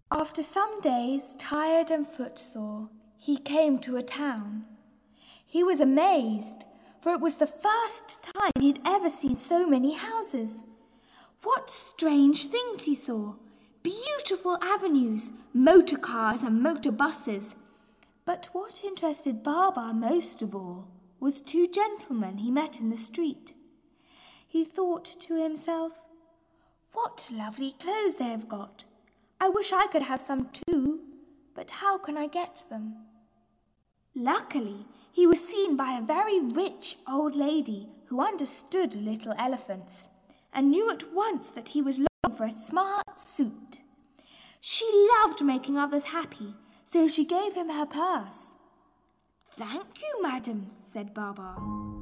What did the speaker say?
After some days, tired and footsore, he came to a town. He was amazed, for it was the first time he'd ever seen so many houses. What strange things he saw! Beautiful avenues, motor cars and motor buses. But what interested Baba most of all was two gentlemen he met in the street. He thought to himself, "What lovely clothes they have got! I wish I could have some too, but how can I get them?" Luckily, he was seen by a very rich old lady who understood little elephants and knew at once that he was looking for a smart suit. She loved making others happy, so she gave him her purse. "Thank you, madam," said Baba.